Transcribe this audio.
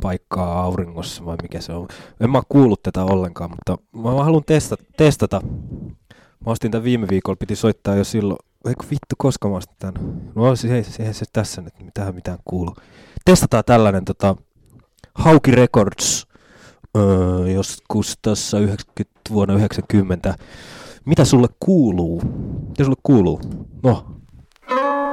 paikkaa auringossa vai mikä se on. En mä kuullut tätä ollenkaan, mutta mä haluan testata. Mä ostin tän viime viikolla, piti soittaa jo silloin. Eikö vittu, koska mä ostin tän? No eihän se tässä nyt mitään kuulu. Testataan tällainen Hauki Records joskus tässä vuonna 90. Mitä sulle kuuluu? No.